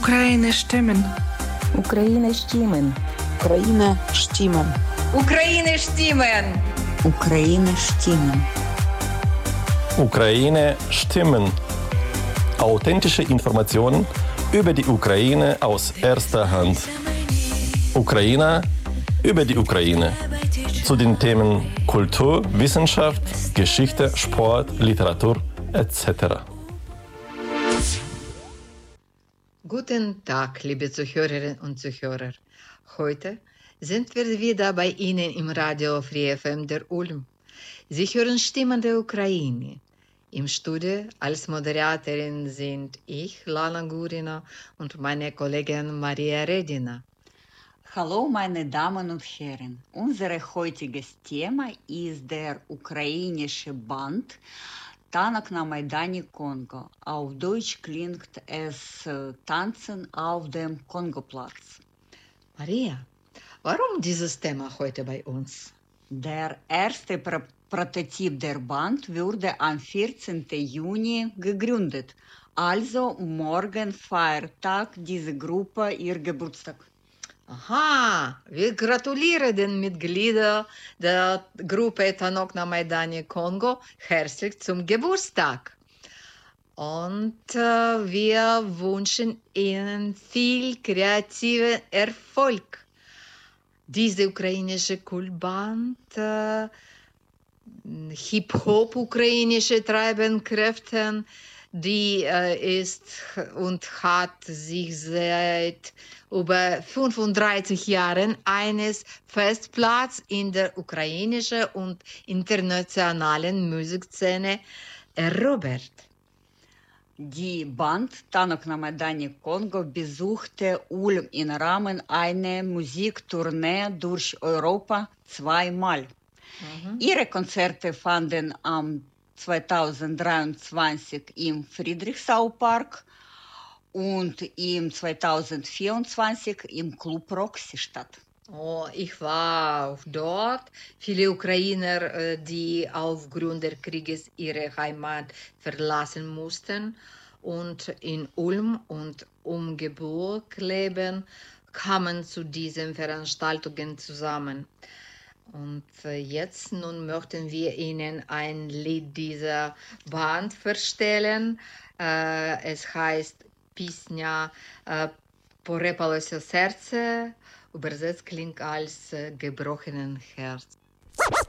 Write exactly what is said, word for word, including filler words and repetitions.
Ukraine Stimmen. Ukraine Stimmen. Ukraine Stimmen. Ukraine Stimmen. Ukraine Stimmen. Ukraine Stimmen. Authentische Informationen über die Ukraine aus erster Hand. Ukrainer über die Ukraine. Zu den Themen Kultur, Wissenschaft, Geschichte, Sport, Literatur et cetera. Guten Tag, liebe Zuhörerinnen und Zuhörer. Heute sind wir wieder bei Ihnen im Radio Free F M der Ulm. Sie hören Stimmen der Ukraine. Im Studio als Moderatorin sind ich, Lana Gurina, und meine Kollegin Maria Redina. Hallo, meine Damen und Herren. Unser heutiges Thema ist der ukrainische Band Tanak na Maidani Kongo. Auf Deutsch klingt es äh, Tanzen auf dem Kongoplatz. Maria, warum dieses Thema heute bei uns? Der erste Pro- Prototyp der Band wurde am vierzehnten Juni gegründet. Also morgen feiert diese Gruppe ihr Geburtstag. Aha, wir gratulieren den Mitgliedern der Gruppe Tanok na Maidani Kongo herzlich zum Geburtstag. Und äh, wir wünschen Ihnen viel kreativen Erfolg. Diese ukrainische Kultband, äh, Hip-Hop ukrainische Treibenkräfte, die äh, ist und hat sich seit über fünfunddreißig Jahren eines Festplatz in der ukrainischen und internationalen Musikszene erobert. Die Band Tanak na Maidani Kongo besuchte Ulm im Rahmen einer Musiktournee durch Europa zweimal. Mhm. Ihre Konzerte fanden am zweitausenddreiundzwanzig im Friedrichsau-Park und im zweitausendvierundzwanzig im Club Roxy statt. Oh, ich war auch dort. Viele Ukrainer, die aufgrund des Krieges ihre Heimat verlassen mussten und in Ulm und Umgebung leben, kamen zu diesen Veranstaltungen zusammen. Und jetzt nun möchten wir Ihnen ein Lied dieser Band vorstellen. Äh, es heißt Пісня äh, «Порепалося серце», übersetzt klingt als äh, gebrochenen Herz.